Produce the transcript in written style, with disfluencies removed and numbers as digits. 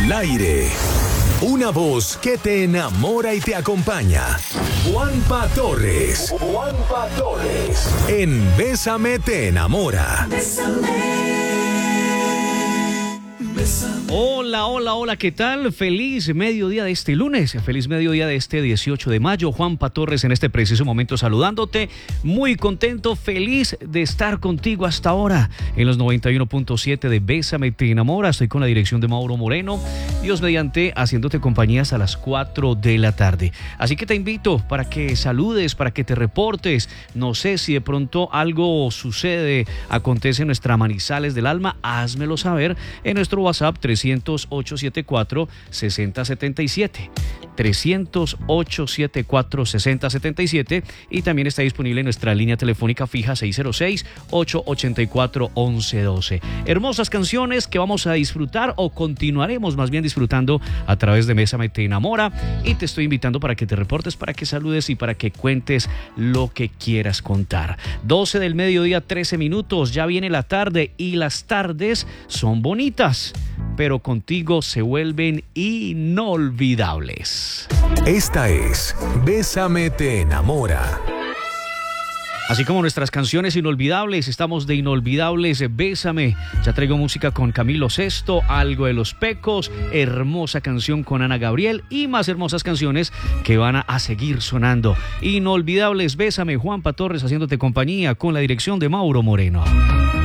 Al aire. Una voz que te enamora y te acompaña. Juanpa Torres. Juanpa Torres. En Bésame te enamora. Hola, hola, hola, ¿qué tal? Feliz mediodía de este lunes, feliz mediodía de este 18 de mayo. Juanpa Torres en este preciso momento saludándote, muy contento, feliz de estar contigo hasta ahora en los 91.7 de Bésame te enamora. Estoy con la dirección de Mauro Moreno, Dios mediante, haciéndote compañía hasta las 4 de la tarde. Así que te invito para que saludes, para que te reportes. No sé si de pronto algo sucede, acontece en nuestra Manizales del Alma, házmelo saber en nuestro WhatsApp 300-874-6077. 300-874-6077 y también está disponible en nuestra línea telefónica fija 606-884-1112. Hermosas canciones que vamos a disfrutar o continuaremos más bien disfrutando a través de Bésame te enamora, y te estoy invitando para que te reportes, para que saludes y para que cuentes lo que quieras contar. 12 del mediodía, 13 minutos, ya viene la tarde y las tardes son bonitas, pero contigo se vuelven inolvidables. Esta es Bésame te enamora. Así como nuestras canciones inolvidables, estamos de inolvidables. Bésame. Ya traigo música con Camilo Sesto, algo de Los Pecos, hermosa canción con Ana Gabriel y más hermosas canciones que van a seguir sonando. Inolvidables, Bésame, Juanpa Torres haciéndote compañía con la dirección de Mauro Moreno.